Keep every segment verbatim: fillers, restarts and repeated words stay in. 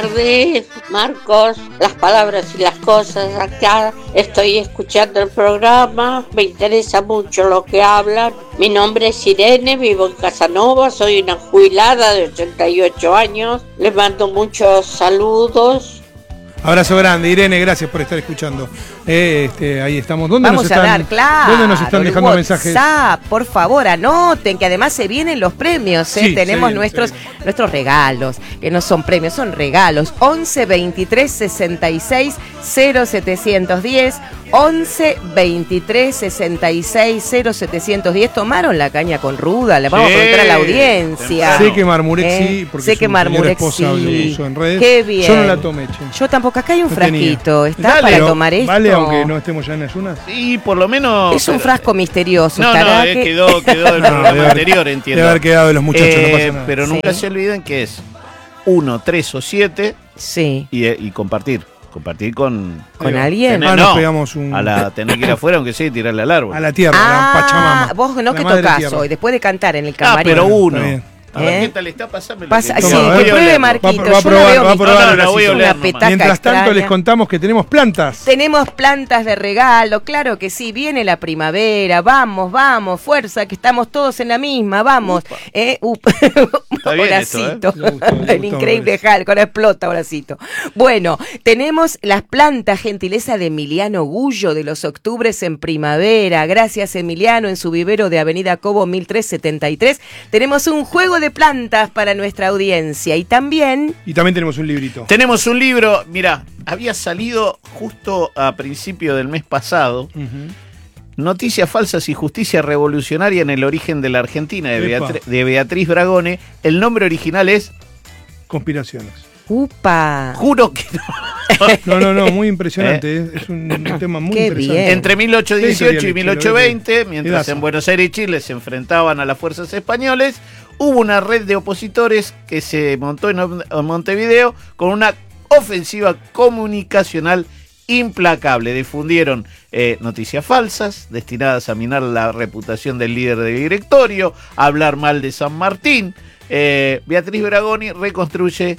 Buenas tardes, Marcos, las palabras y las cosas. Acá estoy escuchando el programa, me interesa mucho lo que hablan. Mi nombre es Irene, vivo en Casanova, soy una jubilada de ochenta y ocho años. Les mando muchos saludos. Abrazo grande, Irene, gracias por estar escuchando. Eh, este, ahí estamos. ¿Dónde Vamos nos están, a dar, claro, ¿dónde nos están dejando mensajes? WhatsApp, por favor, anoten que además se vienen los premios. ¿eh? Sí, Tenemos sí, nuestros, sí. nuestros regalos, que no son premios, son regalos. once veintitrés sesenta y seis cero setecientos diez. once veintitrés sesenta y seis cero setecientos diez. Tomaron la caña con ruda, le vamos sí, a preguntar a la audiencia. Sé que Marmurek ¿Eh? sí, porque sé que Marmurek esposa lo sí. uso en redes. Qué bien. Yo no la tomé, che. Yo tampoco, acá hay un no frasquito, tenía. ¿está Dale, para pero tomar esto? Vale, aunque no estemos ya en ayunas. Sí, por lo menos. Es un frasco misterioso. No, no, eh, que... quedó, quedó del programa no, anterior, entiendo. Debe haber quedado de los muchachos, eh, no pasa nada. Pero nunca sí. se olviden que es uno, tres o siete. Sí. Y, y compartir. Compartir con... ¿Con alguien? Tener, Ah, nos no, pegamos un... a la, tener que ir afuera, aunque sea, y tirarle al árbol. A la tierra, Ah, a la Pachamama. vos no la que madre tocás tierra. hoy, después de cantar en el Ah, camarín. pero uno. Está bien. A ver ¿Eh? qué tal está, pasame. Pasa, que- sí, Toma, a ver. que pruebe Va- Marquito. va a Yo probar, no veo va a mi- probar No, no, la voy a una oler nomás. petaca Mientras tanto extraña. les contamos que tenemos plantas. Tenemos plantas de regalo, claro que sí, viene la primavera, vamos, vamos, fuerza, que estamos todos en la misma, vamos. Eh, up. Está bien esto, ¿eh? Horacito. Me gustó, me El gustó, increíble Hulk, ahora explota, Horacito. Bueno, tenemos las plantas, gentileza de Emiliano Gullo, de los octubres en primavera. Gracias, Emiliano, en su vivero de Avenida Cobo mil trescientos setenta y tres. Tenemos un juego de plantas para nuestra audiencia y también... Y también tenemos un librito. Tenemos un libro, mira, había salido justo a principio del mes pasado. Uh-huh. Noticias falsas y justicia revolucionaria en el origen de la Argentina, de, Beatri- de Beatriz Bragone. El nombre original es... Conspiraciones. ¡Upa! Juro que no. No, no, no, muy impresionante. ¿eh? Es un, un tema muy Qué interesante. bien. Entre mil ochocientos dieciocho y mil ochocientos veinte, mientras Pedazo. en Buenos Aires y Chile se enfrentaban a las fuerzas españoles, hubo una red de opositores que se montó en en Montevideo con una ofensiva comunicacional implacable. Difundieron eh, noticias falsas destinadas a minar la reputación del líder del directorio, a hablar mal de San Martín. Eh, Beatriz Bragoni reconstruye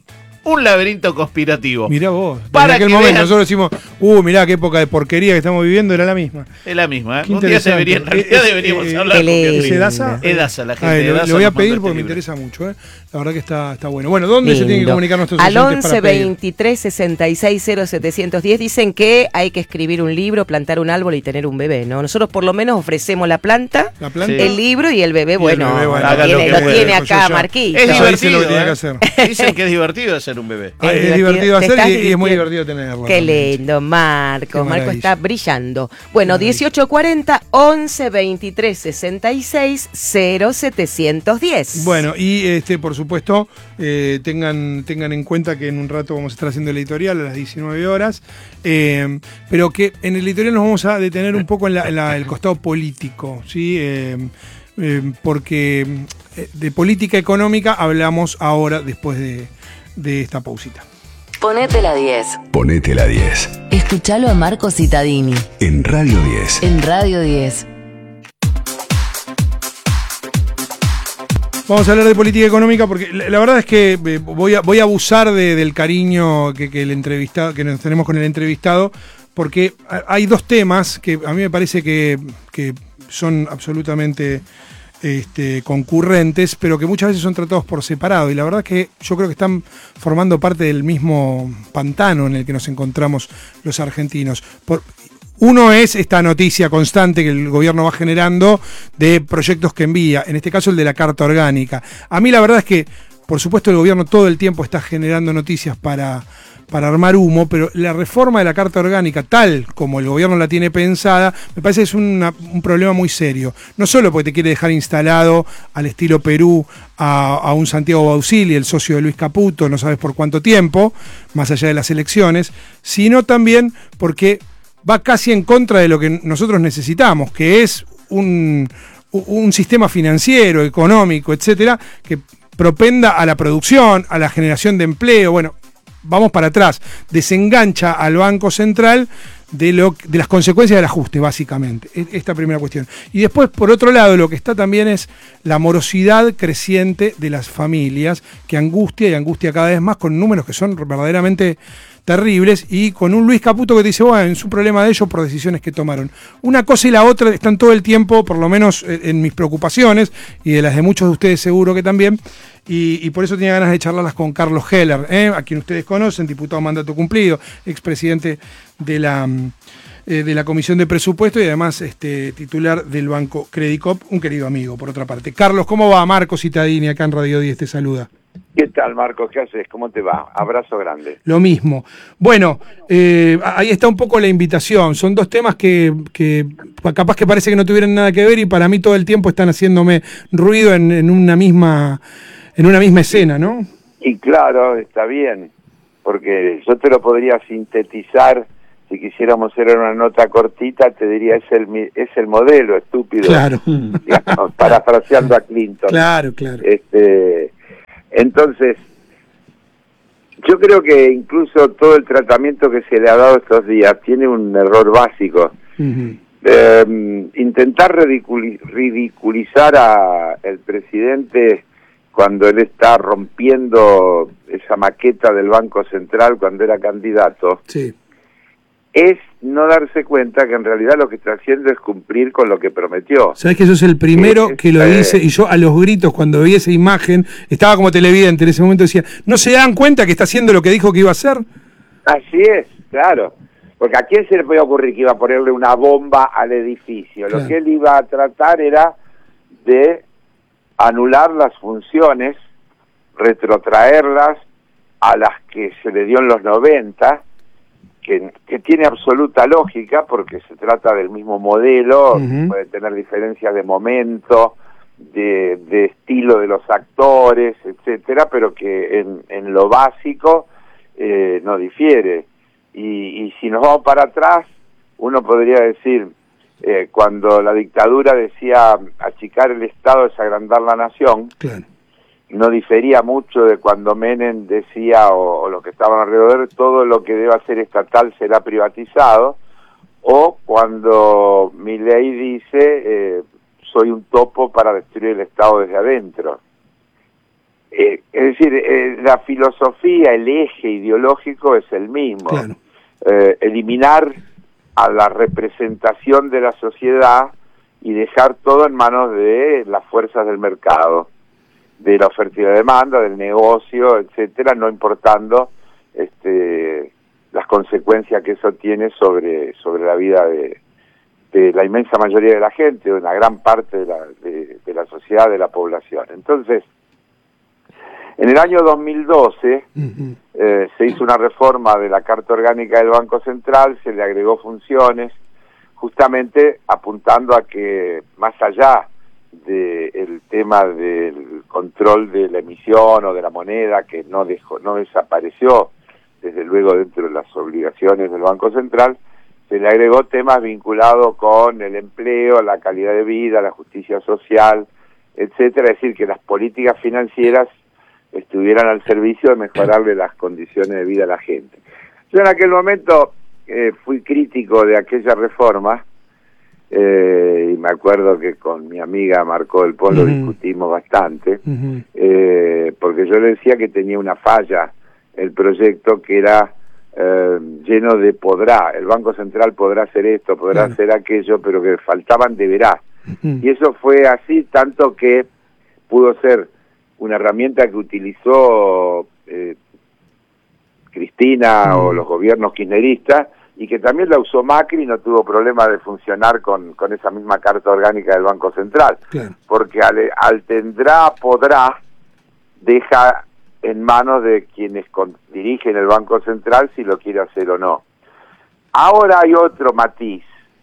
un laberinto conspirativo. Mirá vos, en Para aquel que momento vean- nosotros decimos, uh, mirá qué época de porquería que estamos viviendo, era la misma. Es la misma, ¿eh? Qué Un día interesante. debería, en realidad Eh, eh, deberíamos eh, hablar con qué Beatriz. lindo. Edasa. Edasa, la gente Ay, de le, Edasa le voy a nos mandó pedir este porque me libro. interesa mucho, ¿eh? La verdad que está, está bueno. Bueno, ¿dónde se tienen que Lindo. comunicar nuestros Al oyentes once para pedir? veintitrés sesenta y seis cero setecientos diez dicen que hay que escribir un libro, plantar un árbol y tener un bebé, ¿no? Nosotros por lo menos ofrecemos la planta, ¿La planta? Sí. el libro y el bebé, el bueno, bebé, bueno, lo haga lo tiene, que lo pueda. tiene Pues yo acá ya- Marquito. Es Ya dice divertido, lo que tiene ¿eh? que hacer. Dicen que es divertido hacer un bebé. Ah, es divertido. divertido Te hacer estás y, y es muy divirtiendo. divertido tenerlo. Qué lindo, Marco. Qué Marco maravilla. está brillando. Bueno, Qué maravilla. dieciocho cuarenta, once veintitrés sesenta y seis cero setecientos diez. Bueno, y este por supuesto, eh, tengan, tengan en cuenta que en un rato vamos a estar haciendo el editorial a las diecinueve horas, eh, pero que en el editorial nos vamos a detener un poco en, la, en la- el costado político, ¿sí? Eh, eh, porque eh, de política económica hablamos ahora después de, de esta pausita. Ponete la diez. Ponete la diez. Escuchalo a Marco Cittadini En Radio diez. en Radio diez. Vamos a hablar de política económica porque la, la verdad es que eh, voy a, voy a abusar de- del cariño que, que el entrevistado, que nos tenemos con el entrevistado, porque ha- hay dos temas que a mí me parece que, que son absolutamente este, concurrentes, pero que muchas veces son tratados por separado. Y la verdad es que yo creo que están formando parte del mismo pantano en el que nos encontramos los argentinos. Por, Uno es esta noticia constante que el gobierno va generando de proyectos que envía, en este caso el de la Carta Orgánica. A mí la verdad es que, por supuesto, el gobierno todo el tiempo está generando noticias para, para armar humo, pero la reforma de la Carta Orgánica, tal como el gobierno la tiene pensada, me parece que es una- un problema muy serio. No solo porque te quiere dejar instalado al estilo Perú a, a un Santiago Bausili, el socio de Luis Caputo, no sabes por cuánto tiempo, más allá de las elecciones, sino también porque va casi en contra de lo que nosotros necesitamos, que es un, un sistema financiero, económico, etcétera, que propenda a la producción, a la generación de empleo. Bueno, vamos para atrás, desengancha al Banco Central de, lo, de las consecuencias del ajuste, básicamente. Esta primera cuestión. Y después, por otro lado, lo que está también es la morosidad creciente de las familias, que angustia y angustia cada vez más con números que son verdaderamente terribles, y con un Luis Caputo que te dice, bueno, es un problema de ellos por decisiones que tomaron. Una cosa y la otra están todo el tiempo, por lo menos en mis preocupaciones, y de las de muchos de ustedes seguro que también, y, y por eso tenía ganas de charlarlas con Carlos Heller, ¿eh? A quien ustedes conocen, diputado mandato cumplido, expresidente de la, eh, de la Comisión de Presupuesto y además este, titular del Banco Credicop, un querido amigo, por otra parte. Carlos, ¿cómo va? Marco Cittadini, acá en Radio diez, te saluda. ¿Qué tal, Marcos? ¿Qué haces? ¿Cómo te va? Abrazo grande. Lo mismo. Bueno, eh, ahí está un poco la invitación. Son dos temas que, que capaz que parece que no tuvieran nada que ver y para mí todo el tiempo están haciéndome ruido en, en una misma en una misma escena, ¿no? Y claro, está bien, porque yo te lo podría sintetizar, si quisiéramos hacer una nota cortita, te diría, es el es el modelo, estúpido. Claro. Digamos, parafraseando a Clinton. Claro, claro. Este... Entonces, yo creo que incluso todo el tratamiento que se le ha dado estos días tiene un error básico. Uh-huh. Eh, intentar ridiculi- ridiculizar a el presidente cuando él está rompiendo esa maqueta del Banco Central cuando era candidato, sí, es no darse cuenta que en realidad lo que está haciendo es cumplir con lo que prometió. Sabes que sos el primero es, que lo eh, dice, y yo a los gritos cuando vi esa imagen, estaba como televidente en ese momento, decía, ¿no se dan cuenta que está haciendo lo que dijo que iba a hacer? Así es, claro. Porque a quién se le podía ocurrir que iba a ponerle una bomba al edificio. Claro. Lo que él iba a tratar era de anular las funciones, retrotraerlas a las que se le dio en los noventa, Que, que tiene absoluta lógica porque se trata del mismo modelo, uh-huh. Puede tener diferencias de momento, de, de estilo de los actores, etcétera, pero que en, en lo básico eh, no difiere. Y, y si nos vamos para atrás, uno podría decir, eh, cuando la dictadura decía achicar el Estado es agrandar la nación, claro, no difería mucho de cuando Menem decía, o, o los que estaban alrededor, todo lo que deba ser estatal será privatizado, o cuando Milei dice, eh, soy un topo para destruir el Estado desde adentro. Eh, es decir, eh, la filosofía, el eje ideológico es el mismo. Claro. Eh, eliminar a la representación de la sociedad y dejar todo en manos de las fuerzas del mercado, de la oferta y la demanda, del negocio, etcétera, no importando este, las consecuencias que eso tiene sobre sobre la vida de, de la inmensa mayoría de la gente, de una gran parte de la, de, de la sociedad, de la población. Entonces, en el año dos mil doce uh-huh. eh, se hizo una reforma de la Carta Orgánica del Banco Central, se le agregó funciones, justamente apuntando a que más allá del tema del control de la emisión o de la moneda, que no dejó, no desapareció desde luego dentro de las obligaciones del Banco Central, se le agregó temas vinculados con el empleo, la calidad de vida, la justicia social, etcétera, es decir, que las políticas financieras estuvieran al servicio de mejorarle las condiciones de vida a la gente. Yo en aquel momento eh, fui crítico de aquella reforma, Eh, y me acuerdo que con mi amiga Marco del Polo uh-huh. discutimos bastante, uh-huh. eh, porque yo le decía que tenía una falla el proyecto, que era eh, lleno de podrá, el Banco Central podrá hacer esto, podrá uh-huh. hacer aquello, pero que faltaban deberá. Uh-huh. Y eso fue así, tanto que pudo ser una herramienta que utilizó eh, Cristina uh-huh. o los gobiernos kirchneristas, y que también la usó Macri y no tuvo problema de funcionar con, con esa misma Carta Orgánica del Banco Central. Claro. Porque al, al tendrá, podrá, deja en manos de quienes con, dirigen el Banco Central si lo quiere hacer o no. Ahora hay otro matiz.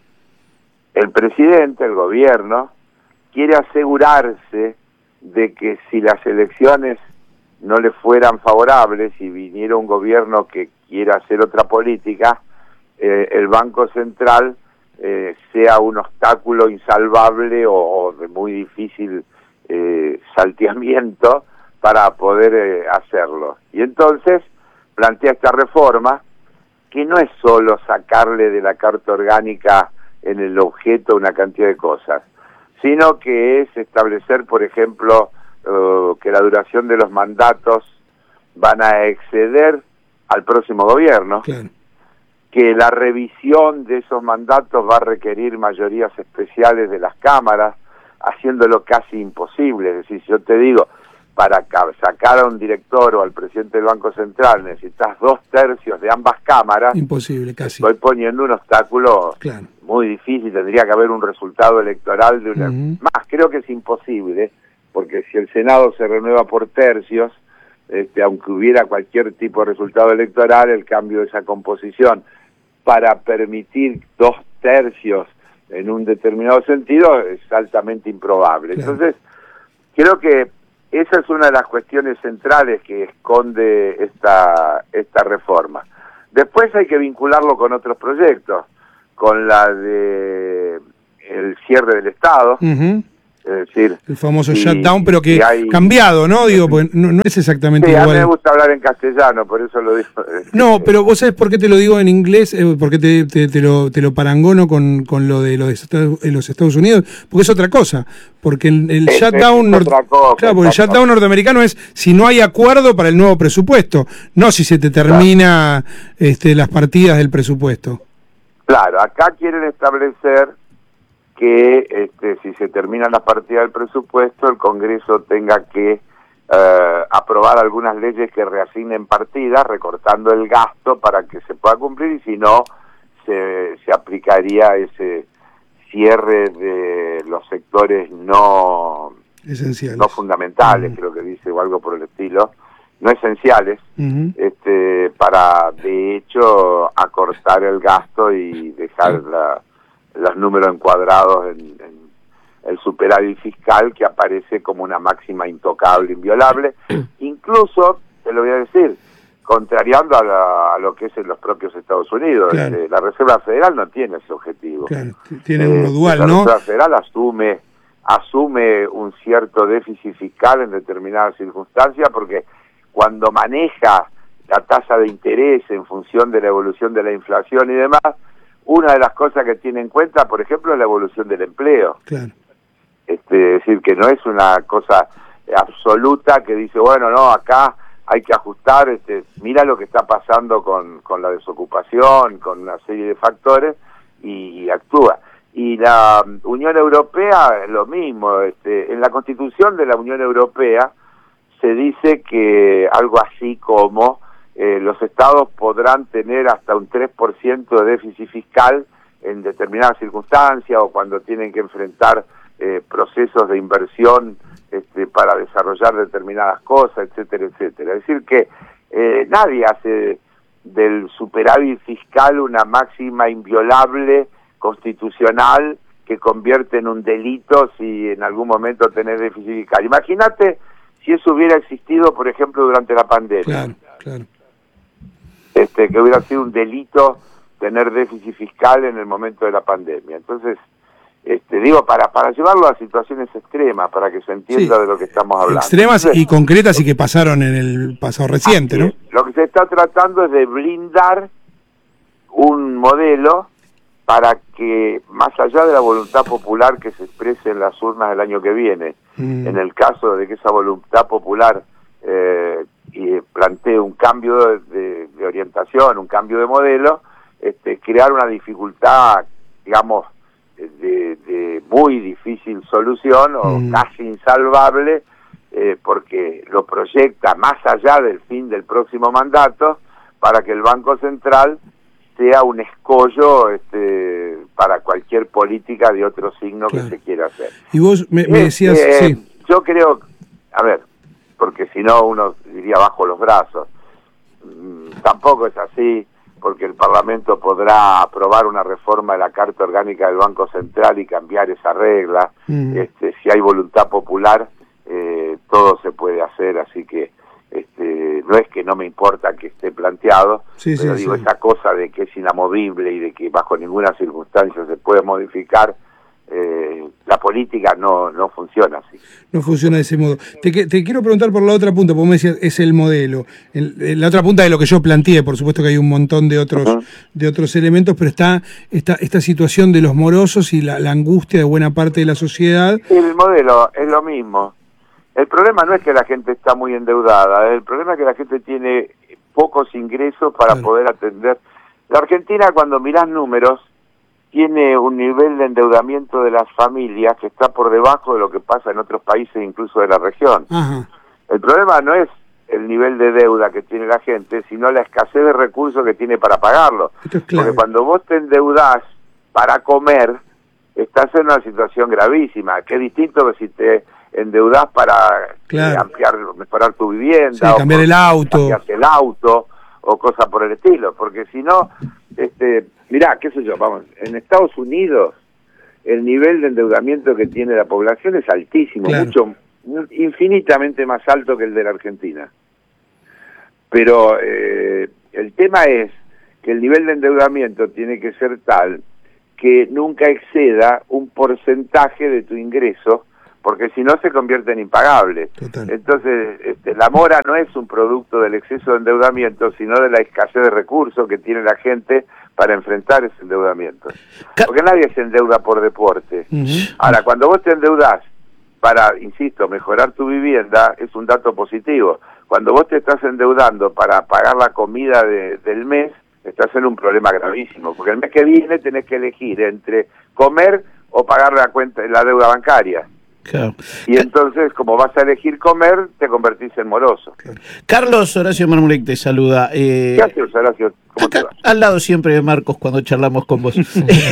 El presidente, el gobierno, quiere asegurarse de que si las elecciones no le fueran favorables y viniera un gobierno que quiera hacer otra política, Eh, el Banco Central eh, sea un obstáculo insalvable o, o de muy difícil eh, salteamiento para poder eh, hacerlo. Y entonces plantea esta reforma que no es solo sacarle de la Carta Orgánica en el objeto una cantidad de cosas, sino que es establecer, por ejemplo, uh, que la duración de los mandatos van a exceder al próximo gobierno, claro. que la revisión de esos mandatos va a requerir mayorías especiales de las cámaras, haciéndolo casi imposible. Es decir, si yo te digo, para sacar a un director o al presidente del Banco Central necesitas dos tercios de ambas cámaras. Imposible, casi. Estoy poniendo un obstáculo claro. muy difícil, tendría que haber un resultado electoral de una... Uh-huh. Más, creo que es imposible, porque si el Senado se renueva por tercios, este, aunque hubiera cualquier tipo de resultado electoral, el cambio de esa composición para permitir dos tercios en un determinado sentido es altamente improbable. Claro. Entonces, creo que esa es una de las cuestiones centrales que esconde esta, esta reforma. Después hay que vincularlo con otros proyectos, con la de el cierre del Estado, Uh-huh. es decir... El famoso si, shutdown, pero que si hay... cambiado, ¿no? Digo, porque no, no es exactamente sí, igual. a mí me gusta hablar en castellano, por eso lo digo. No, pero vos sabés por qué te lo digo en inglés, eh, por qué te, te, te, lo, te lo parangono con, con lo de los Estados, en los Estados Unidos, porque es otra cosa. Porque el, el es, shutdown, es otra cosa, claro, porque el shutdown norteamericano es si no hay acuerdo para el nuevo presupuesto, no si se te termina claro. este, las partidas del presupuesto. Claro, acá quieren establecer que este, si se termina la partida del presupuesto, el Congreso tenga que eh, aprobar algunas leyes que reasignen partidas, recortando el gasto para que se pueda cumplir, y si no, se, se aplicaría ese cierre de los sectores no esenciales, no fundamentales, uh-huh. creo que dice, o algo por el estilo, no esenciales, uh-huh. este, para de hecho acortar el gasto y dejar uh-huh. la los números encuadrados en, en el superávit fiscal, que aparece como una máxima intocable, inviolable, incluso, te lo voy a decir, contrariando a, la, a lo que es en los propios Estados Unidos. Claro. Este, la Reserva Federal no tiene ese objetivo. Claro, tiene uno eh, dual, la ¿no? La Reserva Federal asume, asume un cierto déficit fiscal en determinadas circunstancias, porque cuando maneja la tasa de interés en función de la evolución de la inflación y demás, una de las cosas que tiene en cuenta, por ejemplo, es la evolución del empleo. Claro. Este, es decir, que no es una cosa absoluta que dice, bueno, no, acá hay que ajustar, este, mira lo que está pasando con, con la desocupación, con una serie de factores, y, y actúa. Y la Unión Europea es lo mismo. Este, en la Constitución de la Unión Europea se dice que algo así como Eh, los estados podrán tener hasta un tres por ciento de déficit fiscal en determinadas circunstancias o cuando tienen que enfrentar eh, procesos de inversión este, para desarrollar determinadas cosas, etcétera, etcétera. Es decir que eh, nadie hace del superávit fiscal una máxima inviolable constitucional que convierte en un delito si en algún momento tenés déficit fiscal. Imagínate si eso hubiera existido, por ejemplo, durante la pandemia. Claro, claro. Este, que hubiera sido un delito tener déficit fiscal en el momento de la pandemia. Entonces, este, digo, para para llevarlo a situaciones extremas, para que se entienda sí, de lo que estamos hablando. Extremas Entonces, y concretas y que pasaron en el pasado reciente, ¿no? Lo que se está tratando es de blindar un modelo para que, más allá de la voluntad popular que se exprese en las urnas el año que viene, mm. en el caso de que esa voluntad popular eh, y plantee un cambio de, de orientación, un cambio de modelo, este, crear una dificultad, digamos, de, de muy difícil solución o mm. casi insalvable, eh, porque lo proyecta más allá del fin del próximo mandato, para que el Banco Central sea un escollo este, para cualquier política de otro signo claro. que se quiera hacer. Y vos me, me decías... Eh, sí. Yo creo, a ver, porque si no uno diría bajo los brazos. Mm, tampoco es así, porque el Parlamento podrá aprobar una reforma de la Carta Orgánica del Banco Central y cambiar esa regla. Mm. Este, si hay voluntad popular, eh, todo se puede hacer, así que este, no es que no me importa que esté planteado, sí, pero sí, digo, sí. esa cosa de que es inamovible y de que bajo ninguna circunstancia se puede modificar, eh, la la política no, no funciona así. No funciona de ese modo. Te, te quiero preguntar por la otra punta, porque me decías, es el modelo. El, la otra punta de lo que yo planteé, por supuesto que hay un montón de otros uh-huh. de otros elementos, pero está esta, esta situación de los morosos y la, la angustia de buena parte de la sociedad. El modelo es lo mismo. El problema no es que la gente está muy endeudada, el problema es que la gente tiene pocos ingresos para claro. poder atender. La Argentina, cuando mirás números, tiene un nivel de endeudamiento de las familias que está por debajo de lo que pasa en otros países, incluso de la región. Ajá. El problema no es el nivel de deuda que tiene la gente, sino la escasez de recursos que tiene para pagarlo. Porque cuando vos te endeudás para comer, estás en una situación gravísima, que es distinto que si te endeudás para claro. eh, ampliar, mejorar tu vivienda, sí, o cambiar el auto, cambiarte el auto, o cosas por el estilo, porque si no, este, mirá, qué sé yo, vamos, en Estados Unidos el nivel de endeudamiento que tiene la población es altísimo, claro. mucho, infinitamente más alto que el de la Argentina. Pero eh, el tema es que el nivel de endeudamiento tiene que ser tal que nunca exceda un porcentaje de tu ingreso, porque si no se convierte en impagable. Total. Entonces, este, la mora no es un producto del exceso de endeudamiento, sino de la escasez de recursos que tiene la gente para enfrentar ese endeudamiento. Porque nadie se endeuda por deporte. Uh-huh. Ahora, cuando vos te endeudás para, insisto, mejorar tu vivienda, es un dato positivo. Cuando vos te estás endeudando para pagar la comida de, del mes, estás en un problema gravísimo, porque el mes que viene tenés que elegir entre comer o pagar la cuenta, la deuda bancaria. Claro. Y entonces, como vas a elegir comer, te convertís en moroso. Claro. Carlos Horacio Marmolek te saluda. Eh, ¿Qué haces, Horacio? ¿Cómo acá, te va? Al lado siempre de Marcos cuando charlamos con vos.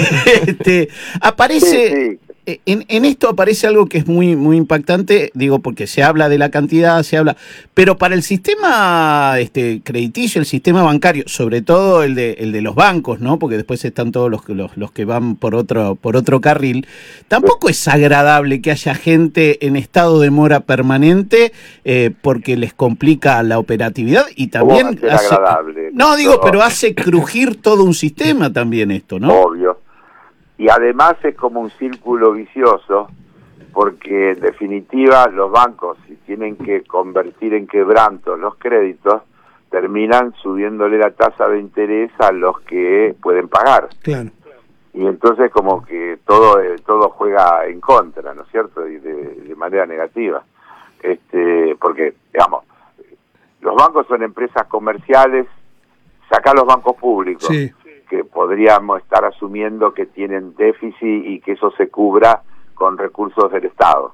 este, aparece... Sí, sí. En, en esto aparece algo que es muy muy impactante, digo, porque se habla de la cantidad, se habla, pero para el sistema este crediticio, el sistema bancario, sobre todo el de el de los bancos, ¿no? Porque después están todos los los, los que van por otro por otro carril. Tampoco es agradable que haya gente en estado de mora permanente eh, porque les complica la operatividad y también hace, agradable. No digo, no. pero hace crujir todo un sistema también esto, ¿no? Obvio. Y además es como un círculo vicioso, porque en definitiva los bancos, si tienen que convertir en quebranto los créditos, terminan subiéndole la tasa de interés a los que pueden pagar. Claro. Y entonces como que todo eh, todo juega en contra, ¿no es cierto? Y de, de manera negativa. Este, porque, digamos, los bancos son empresas comerciales, saca los bancos públicos. Sí. Que podríamos estar asumiendo que tienen déficit y que eso se cubra con recursos del Estado.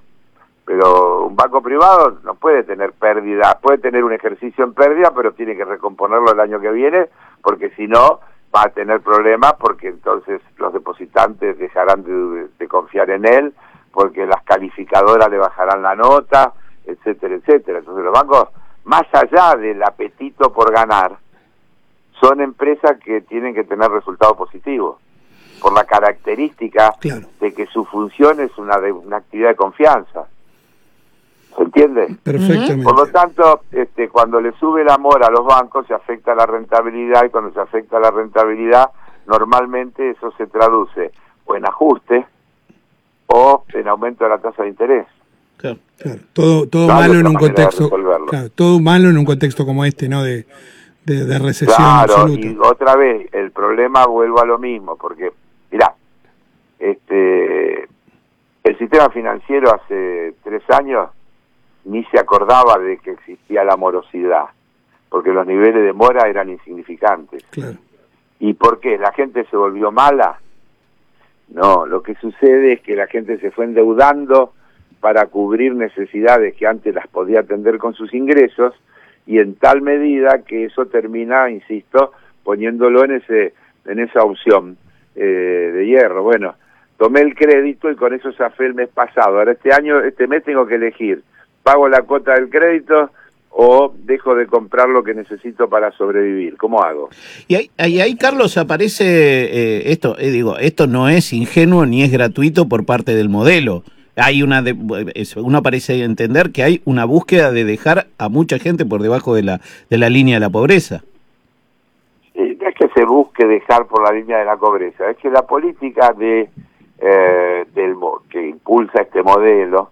Pero un banco privado no puede tener pérdida, puede tener un ejercicio en pérdida, pero tiene que recomponerlo el año que viene, porque si no va a tener problemas, porque entonces los depositantes dejarán de, de confiar en él, porque las calificadoras le bajarán la nota, etcétera, etcétera. Entonces los bancos, más allá del apetito por ganar, son empresas que tienen que tener resultados positivos, por la característica claro. de que su función es una, de, una actividad de confianza. ¿Se entiende? Perfectamente. Por lo tanto, este, cuando le sube el amor a los bancos, se afecta la rentabilidad, y cuando se afecta la rentabilidad, normalmente eso se traduce o en ajuste o en aumento de la tasa de interés. Claro, claro. Todo, todo malo en un contexto, claro, todo malo en un contexto como este, ¿no? De De, de recesión claro, absoluta. Y otra vez, el problema vuelvo a lo mismo, porque, mirá, este, el sistema financiero hace tres años ni se acordaba de que existía la morosidad, porque los niveles de mora eran insignificantes. Claro. ¿Y por qué? ¿La gente se volvió mala? No, lo que sucede es que la gente se fue endeudando para cubrir necesidades que antes las podía atender con sus ingresos, y en tal medida que eso termina, insisto, poniéndolo en ese en esa opción eh, de hierro. Bueno, tomé el crédito y con eso zafé el mes pasado. Ahora este año, este mes tengo que elegir, ¿pago la cuota del crédito o dejo de comprar lo que necesito para sobrevivir? ¿Cómo hago? Y ahí, ahí, ahí Carlos, aparece eh, esto, eh, digo, esto no es ingenuo ni es gratuito por parte del modelo. Hay una de, uno parece entender que hay una búsqueda de dejar a mucha gente por debajo de la de la línea de la pobreza. Sí, no es que se busque dejar por la línea de la pobreza, es que la política de eh, del mo- que impulsa este modelo,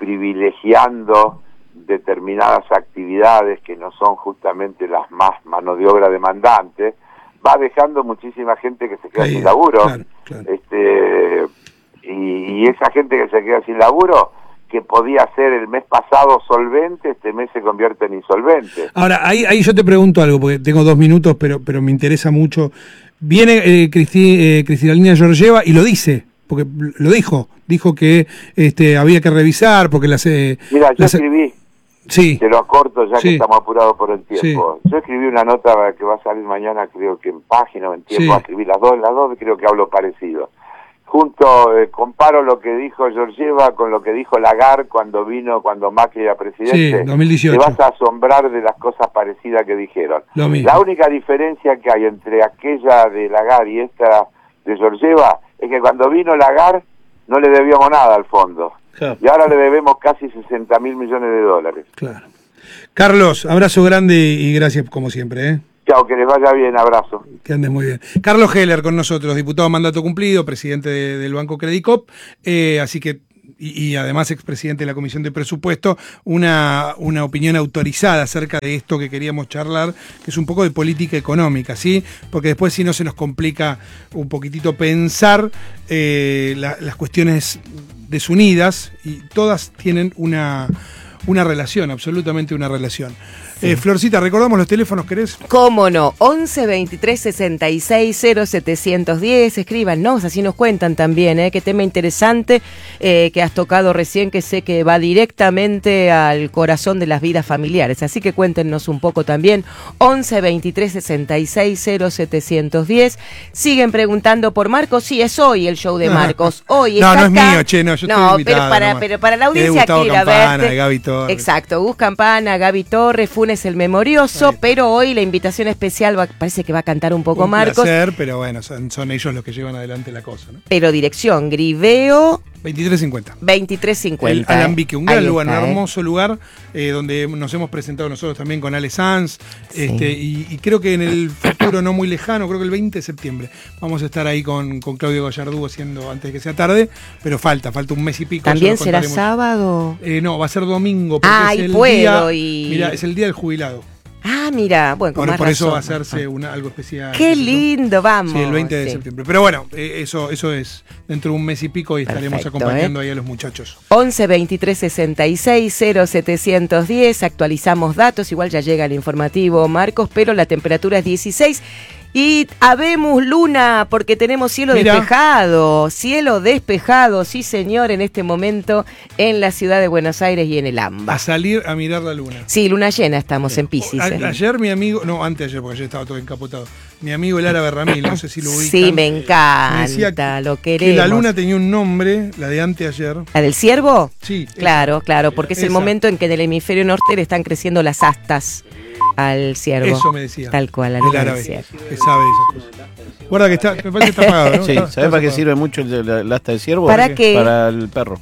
privilegiando determinadas actividades que no son justamente las más mano de obra demandantes, va dejando muchísima gente que se queda Ahí, sin laburo, claro, claro. este y, y esa gente que se queda sin laburo, que podía ser el mes pasado solvente, este mes se convierte en insolvente. Ahora, ahí, ahí yo te pregunto algo, porque tengo dos minutos, pero, pero me interesa mucho. Viene eh, Cristi, eh, Cristalina Georgieva y lo dice, porque lo dijo, dijo que este, había que revisar, porque las... Eh, Mira, yo las, escribí, sí, te lo acorto ya sí, que estamos apurados por el tiempo. Sí. Yo escribí una nota que va a salir mañana, creo que en Página o en Tiempo, sí. escribí las dos, las dos creo que hablo parecido. Junto, eh, comparo lo que dijo Georgieva con lo que dijo Lagarde cuando vino, cuando Macri era presidente. Sí, dos mil dieciocho. Te vas a asombrar de las cosas parecidas que dijeron. Lo mismo. La única diferencia que hay entre aquella de Lagarde y esta de Georgieva es que cuando vino Lagarde no le debíamos nada al fondo. Claro. Y ahora le debemos casi sesenta mil millones de dólares. Claro. Carlos, abrazo grande y gracias como siempre, ¿eh? Chao, que les vaya bien, abrazo. Que andes muy bien. Carlos Heller con nosotros, diputado mandato cumplido, presidente de, del Banco Credicop, eh, así que, y, y además expresidente de la Comisión de Presupuesto, una, una opinión autorizada acerca de esto que queríamos charlar, que es un poco de política económica, ¿sí? Porque después si no se nos complica un poquitito pensar eh, la, las cuestiones desunidas, y todas tienen una, una relación, absolutamente una relación. Sí. Eh, Florcita, ¿recordamos los teléfonos, querés? ¿Cómo no? once veintitrés sesenta y seis cero setecientos diez, escríbanos, así nos cuentan también, ¿eh? Qué tema interesante eh, que has tocado recién, que sé que va directamente al corazón de las vidas familiares, así que cuéntenos un poco también. once veintitrés sesenta y seis cero setecientos diez. Siguen preguntando por Marcos. Sí, es hoy el show de Marcos. Hoy no, está no es acá. mío, che, no, yo no, estoy invitado. pero para, nomás. pero para la audiencia Gustavo quiere Campana, verte. Gaby Torres. Exacto, Gus Campana, Gaby Torres, Funes el Memorioso, pero hoy la invitación especial va, parece que va a cantar un poco un Marcos. Placer, pero bueno, son, son ellos los que llevan adelante la cosa, ¿no? Pero dirección, Griveo veintitrés cincuenta. veintitrés cincuenta. El Alambique, un gran Ahí lugar, está, un eh. hermoso lugar, eh, donde nos hemos presentado nosotros también con Ale Sanz, Sí. este, y, y creo que en el futuro no muy lejano, creo que el veinte de septiembre, vamos a estar ahí con, con Claudio Gallardú haciendo antes de que sea tarde, pero falta, falta un mes y pico. ¿También ya lo será contaremos. sábado? Eh, no, va a ser domingo, porque Ay, es el puedo día, y- mira, es el día del jubilado. Ah, mira, bueno, con Por, más por eso razón. va a hacerse una, algo especial. Qué ¿no? lindo, vamos. Sí, el veinte de sí. septiembre. Pero bueno, eh, eso, eso es dentro de un mes y pico y estaremos Perfecto, acompañando ¿eh? ahí a los muchachos. once veintitrés sesenta y seis cero setecientos diez, actualizamos datos, igual ya llega el informativo Marcos, pero la temperatura es dieciséis y habemos luna porque tenemos cielo Mira. despejado, cielo despejado, sí señor, en este momento en la ciudad de Buenos Aires y en el AMBA. A salir a mirar la luna. Sí, luna llena estamos en Piscis. A- ¿eh? ayer mi amigo, no, antes de ayer, porque ayer estaba todo encapotado. Mi amigo el árabe Ramil, no sé si lo ubican. Sí, me encanta, me decía que, lo que queremos. la luna tenía un nombre, la de anteayer. ¿La del ciervo? Sí. Claro, esa. claro, porque es el Esa. momento en que en el hemisferio norte le están creciendo las astas al ciervo. Eso me decía. Tal cual, la El luna del árabe, ciervo. que sabe de esas cosas. Guarda que está, me parece que está apagado, ¿no? Sí, Está- ¿sabes está para qué apagado. sirve mucho el, el- el asta de ciervo? ¿Para qué? Para el perro.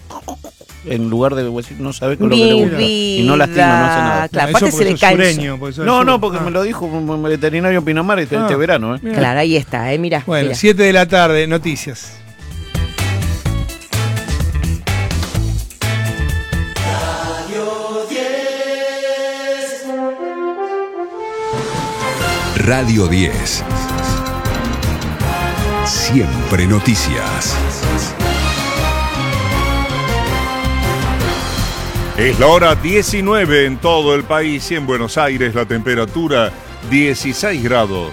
En lugar de decir, no sabe con lo que Mi le gusta. vida. Y no lastima, no hace nada. Claro, Eso aparte porque se le sos cae el sureño, porque sos No, sur. no, porque Ah. me lo dijo un un veterinario Pinamar este, Ah. este verano. ¿eh? Mira. Claro, ahí está, eh, mira. Bueno, mira. siete de la tarde, noticias. Radio diez. Siempre noticias. Es la hora diecinueve en todo el país y en Buenos Aires la temperatura dieciséis grados.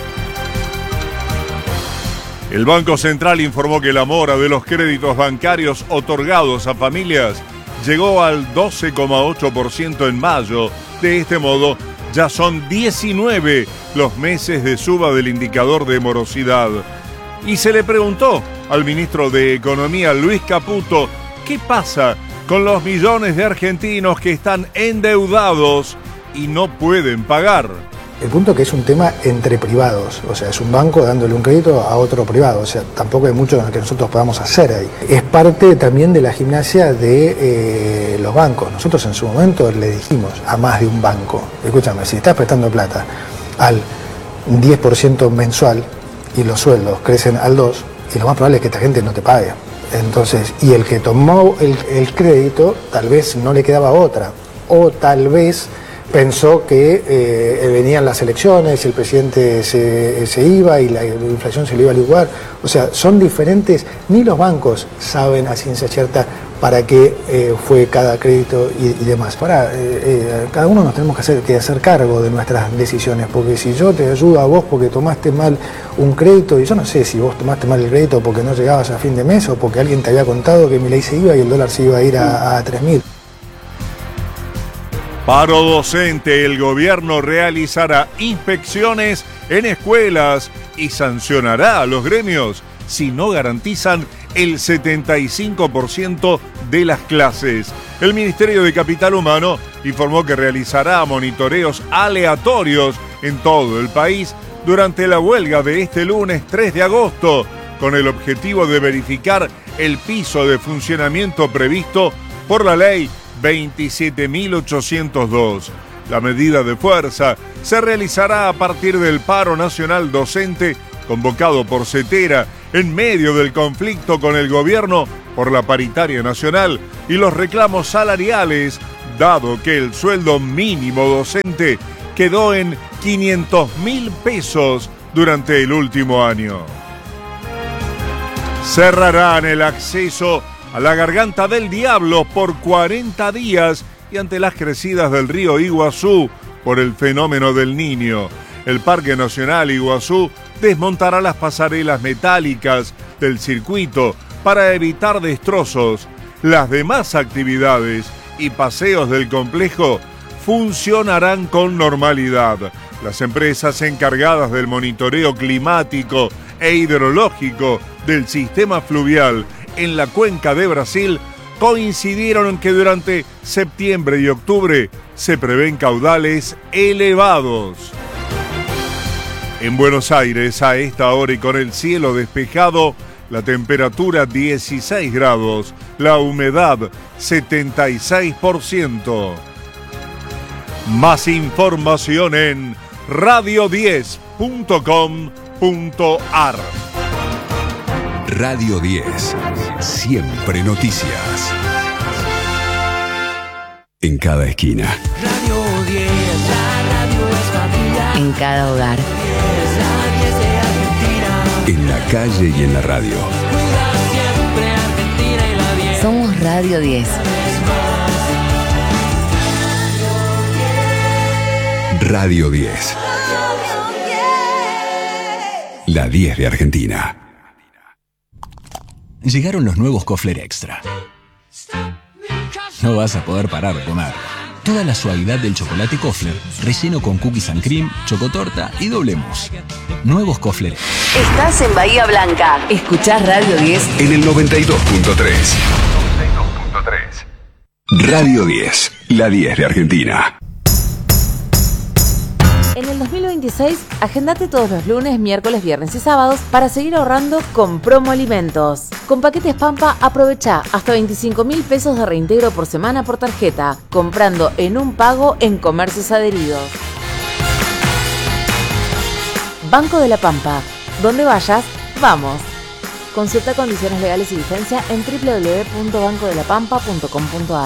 El Banco Central informó que la mora de los créditos bancarios otorgados a familias llegó al doce coma ocho por ciento en mayo. De este modo, ya son diecinueve los meses de suba del indicador de morosidad. Y se le preguntó al ministro de Economía, Luis Caputo, ¿qué pasa con los millones de argentinos que están endeudados y no pueden pagar? El punto que es un tema entre privados, o sea, es un banco dándole un crédito a otro privado, o sea, tampoco hay mucho que nosotros podamos hacer ahí. Es parte también de la gimnasia de eh, los bancos. Nosotros en su momento le dijimos a más de un banco, escúchame, si estás prestando plata al diez por ciento mensual y los sueldos crecen al dos por ciento, y lo más probable es que esta gente no te pague. Entonces, y el que tomó el, el crédito tal vez no le quedaba otra, o tal vez pensó que eh, venían las elecciones, el presidente se, se iba y la, la inflación se le iba a licuar. O sea, son diferentes, ni los bancos saben a ciencia cierta para qué eh, fue cada crédito y, y demás. Para, eh, eh, cada uno nos tenemos que hacer, que hacer cargo de nuestras decisiones, porque si yo te ayudo a vos porque tomaste mal un crédito, y yo no sé si vos tomaste mal el crédito porque no llegabas a fin de mes o porque alguien te había contado que mi ley se iba y el dólar se iba a ir a, a tres mil. Paro docente, el gobierno realizará inspecciones en escuelas y sancionará a los gremios si no garantizan el setenta y cinco por ciento de las clases. El Ministerio de Capital Humano informó que realizará monitoreos aleatorios en todo el país durante la huelga de este lunes tres de agosto, con el objetivo de verificar el piso de funcionamiento previsto por la ley veintisiete mil ochocientos dos. La medida de fuerza se realizará a partir del paro nacional docente convocado por CETERA en medio del conflicto con el gobierno por la paritaria nacional y los reclamos salariales, dado que el sueldo mínimo docente quedó en quinientos mil pesos durante el último año. Cerrarán el acceso a la Garganta del Diablo por cuarenta días y ante las crecidas del río Iguazú por el fenómeno del Niño. El Parque Nacional Iguazú desmontará las pasarelas metálicas del circuito para evitar destrozos. Las demás actividades y paseos del complejo funcionarán con normalidad. Las empresas encargadas del monitoreo climático e hidrológico del sistema fluvial en la cuenca de Brasil coincidieron en que durante septiembre y octubre se prevén caudales elevados. En Buenos Aires, a esta hora y con el cielo despejado, la temperatura dieciséis grados, la humedad setenta y seis por ciento. Más información en radio diez punto com punto ar. Radio diez. Siempre noticias. En cada esquina. Radio diez, la radio es familia. En cada hogar. La diez de Argentina. En la calle y en la radio. Cuida siempre Argentina y la diez. Somos Radio diez. Radio diez. La diez de Argentina. Llegaron los nuevos Kofler Extra. No vas a poder parar de comer. Toda la suavidad del chocolate Kofler, relleno con cookies and cream, chocotorta y doble mousse. Nuevos Kofler. Estás en Bahía Blanca. Escuchás Radio diez. En el noventa y dos punto tres. noventa y dos punto tres. Radio diez. La diez de Argentina. En el dos mil veintiséis, agendate todos los lunes, miércoles, viernes y sábados para seguir ahorrando con Promo Alimentos. Con paquetes Pampa, aprovecha hasta veinticinco mil pesos de reintegro por semana por tarjeta, comprando en un pago en comercios adheridos. Banco de la Pampa. Donde vayas, vamos. Consulta condiciones legales y vigencia en doble u doble u doble u punto banco de la pampa punto com punto ar.